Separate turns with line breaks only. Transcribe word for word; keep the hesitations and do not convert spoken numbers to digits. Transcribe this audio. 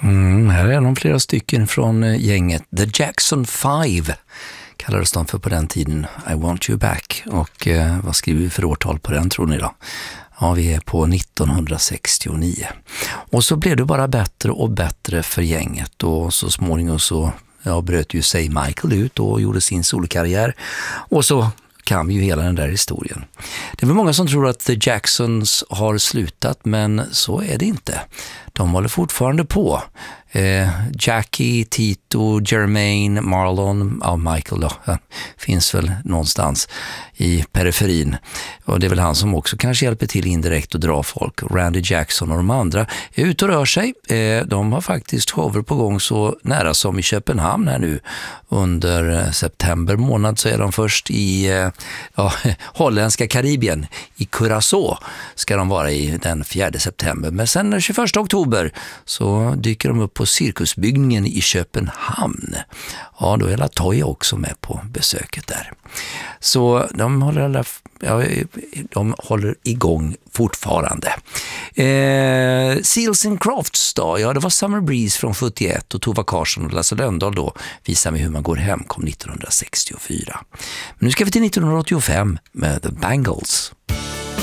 Mm, här är de flera stycken från gänget The Jackson Five kallades de för på den tiden. I want you back. Och eh, vad skriver vi för årtal på den, tror ni då? Ja, vi är på nittonhundrasextionio. Och så blev det bara bättre och bättre för gänget, och så småningom så ja, bröt ju sig Michael ut och gjorde sin solokarriär. Och så kan vi ju hela den där historien. Det är väl många som tror att The Jacksons har slutat, men så är det inte. De håller fortfarande på. Eh, Jackie, Tito, Jermaine, Marlon, ja, Michael då, han finns väl någonstans i periferin. Och det är väl han som också kanske hjälper till indirekt att dra folk. Randy Jackson och de andra är ute och rör sig. Eh, de har faktiskt shower på gång så nära som i Köpenhamn här nu. Under september månad så är de först i eh, ja, holländska Karibien. I Curaçao ska de vara i den fjärde september. Men sen den tjugoförsta oktober så dyker de upp på cirkusbyggningen i Köpenhamn. Ja, då är LaToya också med på besöket där. Så de håller, ja, de håller igång fortfarande. Eh, Seals and Crofts då, ja det var Summer Breeze från sjuttioett och Tova Karlsson och Lasse Lönndahl då visar mig hur man går hem kom nittonhundrasextiofyra. Men nu ska vi till nittonhundraåttiofem med The Bangles.